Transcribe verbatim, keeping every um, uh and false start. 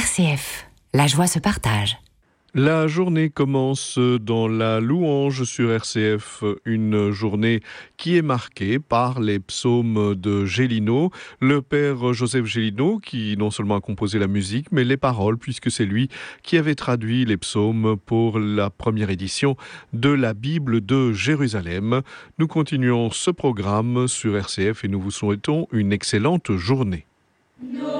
C F, la joie se partage. La journée commence dans la louange sur R C F, une journée qui est marquée par les psaumes de Gélineau, le père Joseph Gélineau qui non seulement a composé la musique mais les paroles puisque c'est lui qui avait traduit les psaumes pour la première édition de la Bible de Jérusalem. Nous continuons ce programme sur R C F et nous vous souhaitons une excellente journée.